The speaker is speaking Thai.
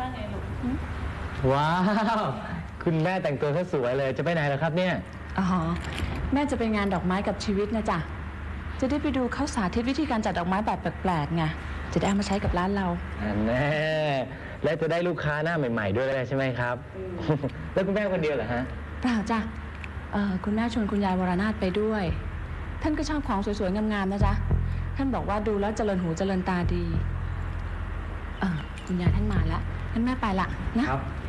ว่าไงลูกว้าวคุณแม่แต่งตัวซะสวยเลยจะไปไหนล่ะครับเนี่ยอ๋อแม่จะไปงานดอกไม้กับชีวิตนะจ๊ะจะได้ไปดูเขาสาธิตวิธีการจัดดอกไม้แบบแปลกๆไงจะได้เอามาใช้กับร้านเราแน่และจะได้ลูกค้าหน้าใหม่ๆด้วยใช่ไหมครับแล้วคุณแม่คนเดียวเหรอฮะเปล่าจ้ะคุณแม่ชวนคุณยายวรนาถไปด้วยท่านก็ชอบของสวยๆงามๆนะจ๊ะท่านบอกว่าดูแล้วเจริญหูเจริญตาดีคุณยายท่านมาแล้วงั้นแม่ไปละนะครับ